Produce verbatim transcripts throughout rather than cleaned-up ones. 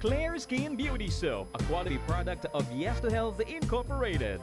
Clear Skin Beauty Soap, a quality product of Yes to Health Incorporated.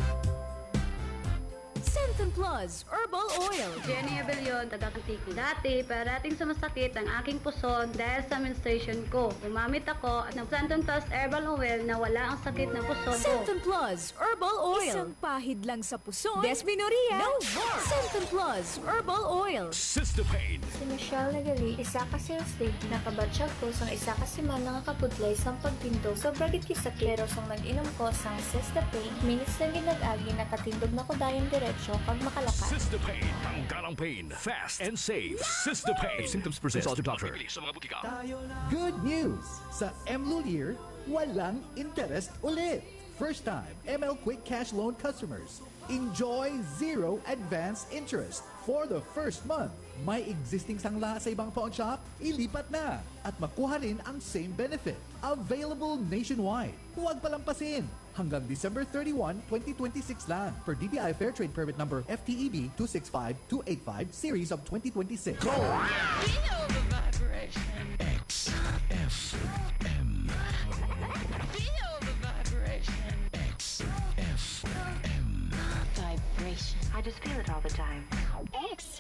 Centum Plus Herbal Oil. Jenny Abellion, taga-Antique. Dati, parating sumasakit ang aking puson dahil sa menstruation ko. Gumamit ako at ng Centum Plus Herbal Oil na wala ang sakit ng puson ko. Centum Plus Herbal Oil. Isang pahid lang sa puson. Desmenorrhea. No more. Centum Plus Herbal Oil. Cystopain. Si Michelle Nagali, isa ka sales lady, nakabatsyag ko sang isa ka siman nakakapudlay sang pagpinto. Sobrang sa kleros ang nag-inom ko sang Cystopain. Minutes na ginag-agi, nakatindog na ko dayon diretsyo pag makalakas. Cystopain. Tanggalang pain. Fast and safe. Cystopain. If symptoms persist, consult your doctor. Good news! Sa M-Lulier, walang interest ulit. First time M L Quick Cash Loan customers, enjoy zero advance interest for the first month. May existing sangla sa ibang pawn shop? Ilipat na at makuha rin ang same benefit. Available nationwide. Huwag palampasin. Hanggang December thirty-first, twenty twenty-six lang. Per D T I Fair Trade Permit Number F T E B two six five two eight five Series of twenty twenty-six. Go! Feel the vibration. X F M. Feel the vibration. X F M. Vibration. I just feel it all the time. X.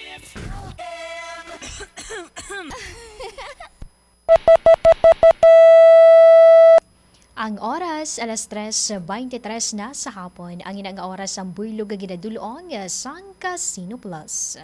Ang oras, alas tres twenty-three na sa hapon. Ang inang oras ang buylog ang ginadulong sang Casino Plus.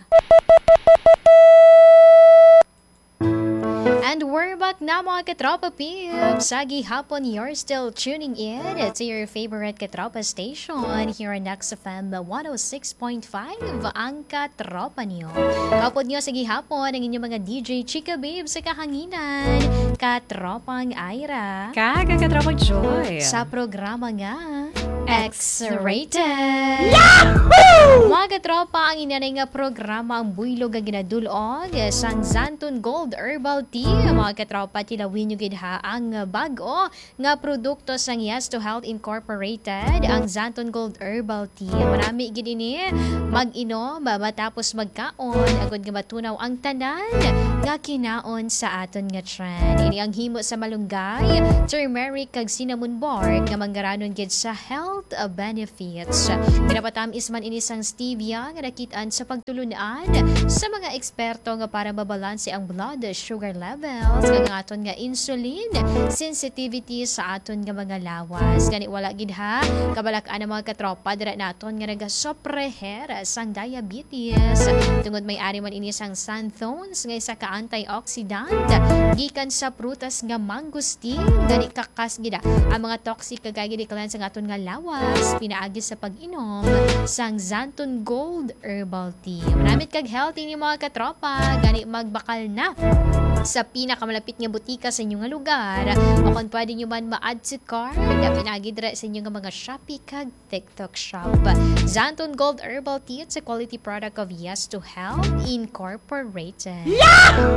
And we're back na mga katropa peeps. Sa gihapon, you're still tuning in to your favorite katropa station here on X F M one oh six point five, ang katropa niyo. Kapod niyo sa gihapon, ang inyong mga D J Chika Babe sa kahanginan, katropang Ira, Kaka-katropang Joy, sa programa nga X-Rated. Yahoo! Mga katropa, ang inanay nga programa ang buylog ang ginadulong sang Zanton Gold Herbal Tea. Mga katropa, tilawin nyo gidha ang bago nga produkto sang Yes to Health Incorporated, ang Zanton Gold Herbal Tea. Marami gid ini mag-inom matapos magkaon agud nga matunaw ang tanan nga kinaon sa aton nga trend. Ini ang himo sa malunggay, turmeric kag cinnamon bark nga manggaranon gid sa health benefits. Pinapatamis man ini sang stevia nga nakitaan sa pagtulunan sa mga eksperto nga para mabalanse ang blood sugar levels kag ang aton nga insulin sensitivity sa aton nga mga lawas. Gani wala gid ha kabalak-an ang mga katropa dira naton nga nagasoppreher sang diabetes. Tungod may ari man ini sang xanthones nga isa ka antioxidant gikan sa prutas nga mangosteen. Gani kakas gid ang mga toxic kagay gid sa aton nga lawas pinaagi sa pag-inom sang Zanton Gold Herbal Tea. Maramit kag healthy ni mga katropa, gani magbakal na sa pinakamalapit nga butika sa inyong nga lugar. O kung pwede nyo man ma-add to cart, pinagi dira sa inyong mga Shopee kag TikTok shop. Zanton Gold Herbal Tea, it's a quality product of Yes to Health Incorporated. Yahoo!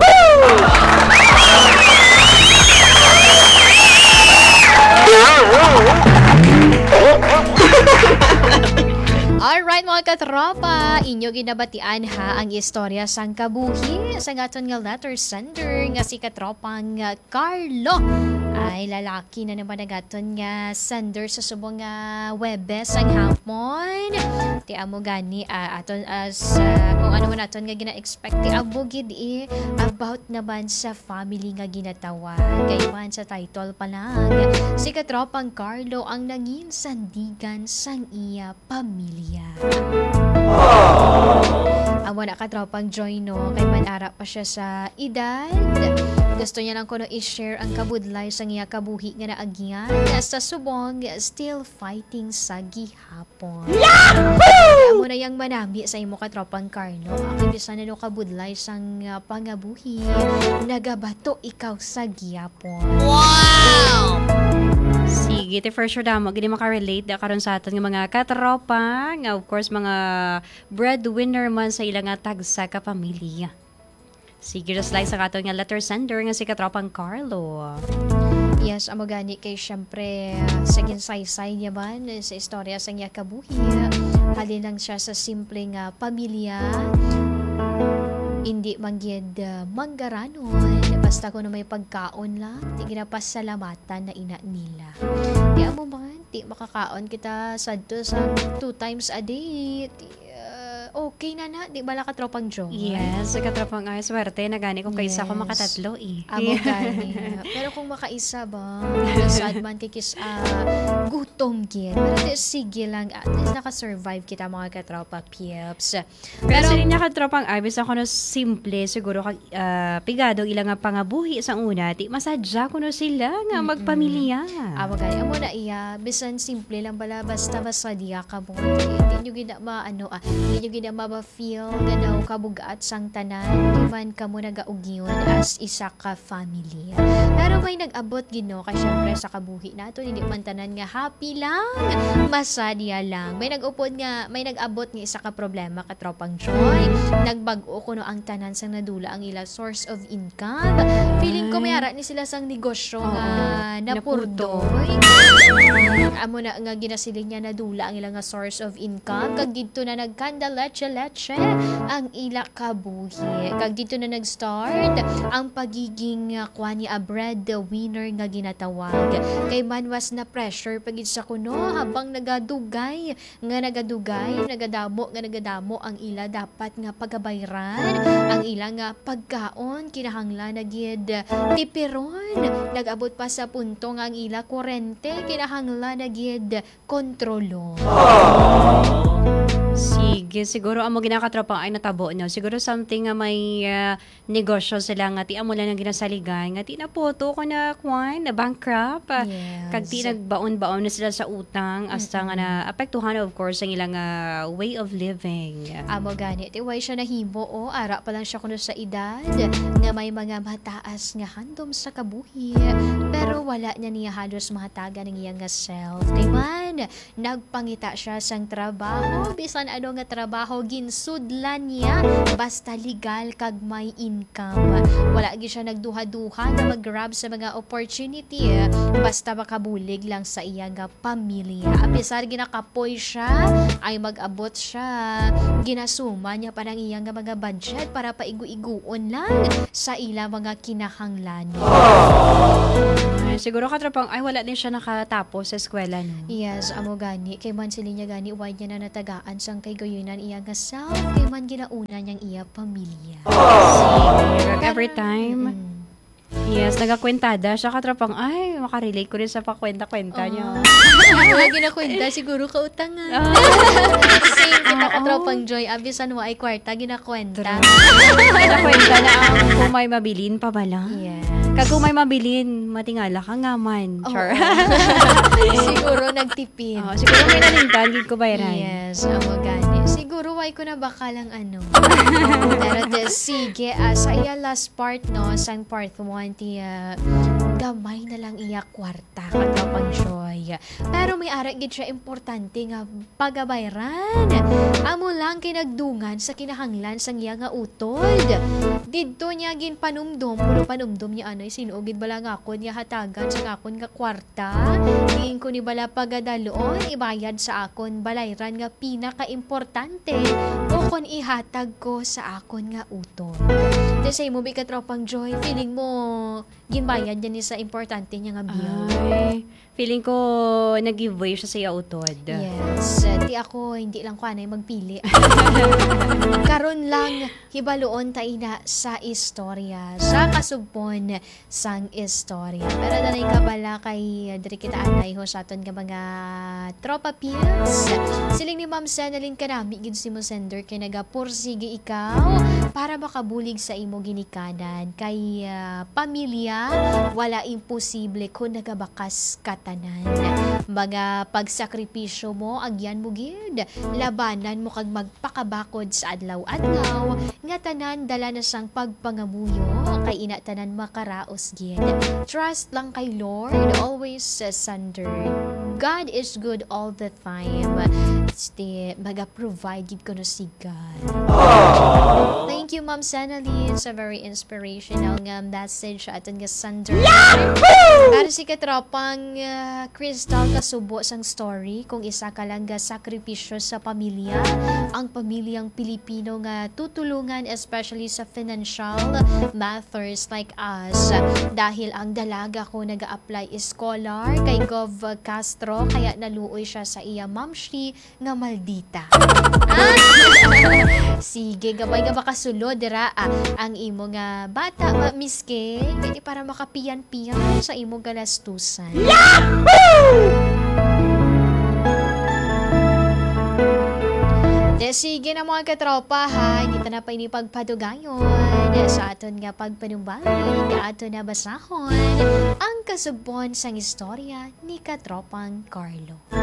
Alright mga katropa, inyo ginabatian ha ang istorya sang kabuhi sa ngaton nga letter sender nga si katropang Carlo. Ay lalaki na naman ang aton nga sender sa subong nga Webes ang hapon. Ti amo gani uh, aton as uh, kung ano man aton nga gina-expect ti amo gid eh, about naman sa family nga ginatawag. Gayman sa title pa lang, si katropang Carlo ang nangin sandigan sang iya pamilya. Amo na katropang Joy no, kay manara pa siya sa edad. Gusto niya lang kuno i-share ang kabudlay sa iya kabuhi nga naagyan sa subong still fighting sa gihapon. Yahoo! Amo na yang manami sa imo katropang Carlo. Ang bisan na no kabudlay sang uh, pangabuhi, nagabato ikaw sa gihapon. Wow! Sige, te for sure damo, gini makarelate da karon sa aton nga mga katropa, nga of course mga breadwinner man sa ilang nga tagsa ka pamilya. Sige, just like sa aton nga letter sender nga si katropang Carlo. Yes, amo gani kay syempre uh, sa ginsaysay niya man sa istorya sa iya kabuhi. Halin lang siya sa simpleng uh, pamilya. Hindi mangyed uh, manggaranon basta ko na may pagkaon lang, di ginapasalamatan na ina nila. Di mo man, di makakaon kita sadto sa two times a day. Di, uh, okay na na, di bala ka tropang joy. Yes, sa katropang ay swerte na gani kung kaisa Yes. ko makatatlo eh. Amo gani. Pero kung makaisa ba, sad man kikis ah, gutom gid. Pero di, sige lang, at least naka-survive kita mga katropa pips. Pero sa linya katropang ay, bisa ko no simple, siguro kag ah, pigado ilang nga pangabuhi sa una, ti masadya ko no sila nga magpamilya. Amo gani, amo na iya, bisan simple lang bala, basta basta diya ka mo. Hindi nyo gina ma, ano, ah, hindi nyo gina ma-feel ganaw kabugat sang tanan, di man ka mo nagaugyon as isa ka family. Pero may nag-abot gino, kasi syempre sa kabuhi nato, hindi man tanan nga happy lang, masadya lang. May nag-upod nga, may nag-abot nga isa ka problema katropang joy. Nagbago ko no ang tanan sang nadula ang ila source of income. Feeling ko may ara ni sila sang negosyo nga napurdoy. Amo na nga ginasiling niya nadula ang ila nga source of income. Kag dito na nagkanda leche leche ang ila kabuhi. Kag dito na nag-start ang pagiging uh, kwani a breadwinner nga ginatawag. Kay man was na pressure pagid sa kuno habang nagadugay nga nagadugay, nagadamo nga nagadamo ang ila dapat nga pagabayran ang ila nga pagkaon kinahanglan na gid tipiron. Nag-abot pa sa punto nga ang ila kurente kinahanglan na gid kontrolo. Sige, siguro amo ginakatropang ay natabo no. Siguro something nga may ah, negosyo sila nga ti amo lang ang ginasaligan nga ti na poto ko na kwan na bankrupt. Ah, Yes. Kag ti nagbaon-baon na sila sa utang hasta nga na apektuhan of course ang ilang ah, way of living. Amo gani, tiway siya nahimo o ara pa lang siya kuno sa edad nga may mga mataas nga handom sa kabuhi. Pero wala niya niya halos mahatagan ng iyang nga self. Kay man, nagpangita siya sang trabaho, bisan ano nga trabaho ginsudlan niya basta legal kag may income. Wala gyud siya nagduha-duha na mag-grab sa mga opportunity basta makabulig lang sa iya nga pamilya. Apisar ginakapoy siya ay mag-abot siya, ginasuma niya parang iyang nga mga budget para paigu-iguon lang sa ila mga kinahanglan. Ay, siguro katropang ay wala din siya nakatapos sa eskwela no. Yes, amo gani. Kay man sila niya gani, uway niya na natagaan sang kay gayunan iya nga self, kay man ginauna niyang iya pamilya. Sige, every time. Mm. Yes, nagakwentada siya katropang ay makarelate ko rin sa pakwenta-kwenta niya. Mga ginakwenta, siguro kautangan. Same kita katropang joy, abisan mo ay kwarta, ginakwenta. Nakwenta na ang kung may mabilin pa bala. Yes. Kag kung may mabilin, matingala ka nga man. Oo. Sure. Siguro nagtipid. Oh, siguro may nalintan, gid ko bayran. Yes, amo gani. Siguro why ko na bakalang ano. Pero de, sige, ah, sa iya last part no, sang part one, ti ah, gamay na lang iya kwarta katapang joy. Pero may ara gid siya importante nga pagabayran. Amo lang kay nagdungan sa kinahanglan sang iya nga utod. Didto niya gin panumdom, puno panumdom niya anoy sinuogid bala nga ako niya hatagan sa akon nga kwarta. Tingin ko ni bala pagadaloon ibayad sa akon balayran nga pinaka-importante o kon ihatag ko sa akon nga utod. Kasi mo bi ka tropang joy, feeling mo ginbayad yan ni sa importante niya nga bill. Ay, feeling ko nag-giveaway siya sa iya utod. Yes. Di ako, hindi lang ko anay magpili. Karon lang, hibaloon tayo na sa istorya. Sa kasugpon sang istorya. Pero nanay ka bala kay diri kita anay ho sa aton nga mga tropa pills. Siling ni Ma'am Senalyn kanami, gid si mo sender kay nagapursige ikaw para makabulig sa imo ginikanan. Kay uh, pamilya, wala imposible kung nagabakas katanan. Mga pagsakripisyo mo, agyan mo gid. Labanan mo kag magpakabakod sa adlaw-adlaw. Nga tanan dala na sang pagpangamuyo. Kay ina tanan makaraos gid. Trust lang kay Lord. Always uh, sunder. God is good all the time. Ste, maga-provide gid ko no si God. Thank you, Ma'am Sanalyn, sa very inspirational nga message sa aton nga sender. Para si katropang uh, Crystal kasubo sang story kung isa ka lang nga sakripisyo sa pamilya, ang pamilyang Pilipino nga tutulungan especially sa financial matters like us. Dahil ang dalaga ko nag-a-apply scholar kay Gov Castro kaya naluoy siya sa iya mamshi nga maldita. Ah! Sige, gabay nga makasulod dira ah, ang imo nga bata ma miske gani para makapiyan-piyan sa imo galastusan. De, sige na mga katropa ha, hindi ta na pa inipagpadugayon sa aton nga pagpanumbalik, aton na basahon ang kasubon sang istorya ni Katropang Carlo.